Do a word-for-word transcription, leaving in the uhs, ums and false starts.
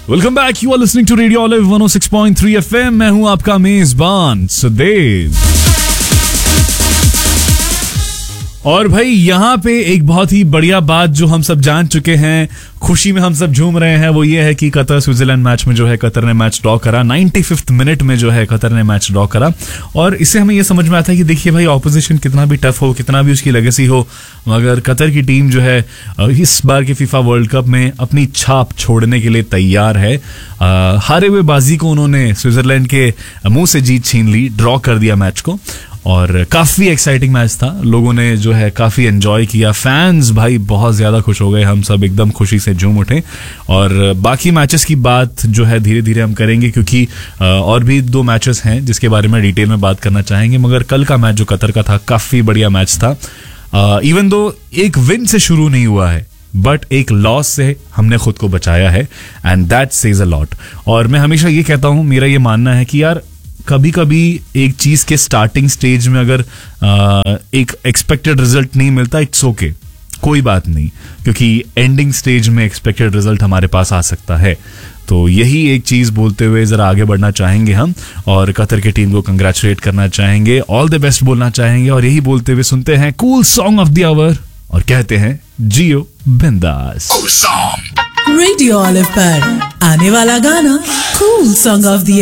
Welcome back, you are listening to radio olive one O six point three FM. मैं हूं आपका मेजबान सुदेव। और भाई यहाँ पे एक बहुत ही बढ़िया बात जो हम सब जान चुके हैं, खुशी में हम सब झूम रहे हैं, वो ये है कि कतर स्विट्जरलैंड मैच में जो है कतर ने मैच ड्रॉ करा। नाइन्टी फिफ्थ मिनट में जो है कतर ने मैच ड्रॉ करा। और इससे हमें ये समझ में आता है कि देखिए भाई, ऑपोजिशन कितना भी टफ हो, कितना भी उसकी लेगेसी हो, मगर कतर की टीम जो है इस बार के फीफा वर्ल्ड कप में अपनी छाप छोड़ने के लिए तैयार है। हारे हुए बाजी को उन्होंने स्विट्जरलैंड के मुंह से जीत छीन ली, ड्रॉ कर दिया मैच को। और काफी एक्साइटिंग मैच था, लोगों ने जो है काफी एंजॉय किया, फैंस भाई बहुत ज्यादा खुश हो गए, हम सब एकदम खुशी से झूम उठे। और बाकी मैचेस की बात जो है धीरे धीरे हम करेंगे, क्योंकि और भी दो मैचेस हैं जिसके बारे में डिटेल में बात करना चाहेंगे। मगर कल का मैच जो कतर का था, काफी बढ़िया मैच था। इवन दो एक विन से शुरू नहीं हुआ है, बट एक लॉस से हमने खुद को बचाया है, and that says a lot. और मैं हमेशा ये कहता हूं, मेरा ये मानना है कि यार कभी कभी एक चीज के स्टार्टिंग स्टेज में अगर आ, एक एक्सपेक्टेड रिजल्ट नहीं मिलता, इट्स ओके, कोई बात नहीं, क्योंकि एंडिंग स्टेज में एक्सपेक्टेड रिजल्ट हमारे पास आ सकता है। तो यही एक चीज बोलते हुए जरा आगे बढ़ना चाहेंगे हम, और कतर की टीम को कंग्रेचुलेट करना चाहेंगे, ऑल द बेस्ट बोलना चाहेंगे, और यही बोलते हुए सुनते हैं cool song of the our और कहते हैं जियो बिंदास। रेडियो ऑलिव पर आने वाला गाना कूल सॉन्ग ऑफ द